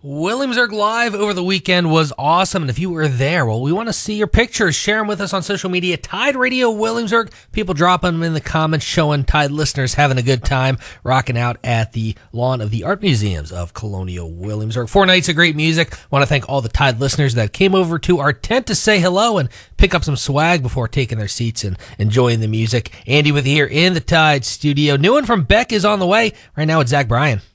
Williamsburg Live over the weekend was awesome, and if you were there, well, we want to see your pictures. Share them with us on social media. Tide Radio Williamsburg. People dropping them in the comments, showing Tide listeners having a good time, rocking out at the lawn of the Art Museums of Colonial Williamsburg. 4 nights of great music. Want to thank all the Tide listeners that came over to our tent to say hello and pick up some swag before taking their seats and enjoying the music. Andy with you here in the Tide studio. New one from Beck is on the way. Right now it's Zach Bryan.